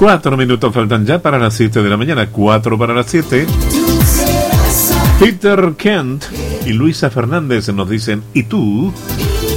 4 minutos faltan ya para las 7 de la mañana. 4 para las 7. Peter Kent y Luisa Fernández nos dicen: ¿y tú?